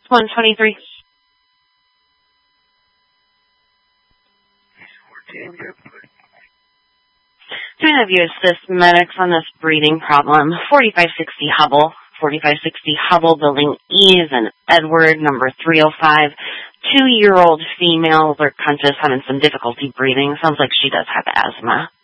123. To interview assist medics on this breathing problem. 4560 Hubble. 4560 Hubble, building E is in Edward, number 305. 2-year-old female, they're conscious, having some difficulty breathing. Sounds like she does have asthma.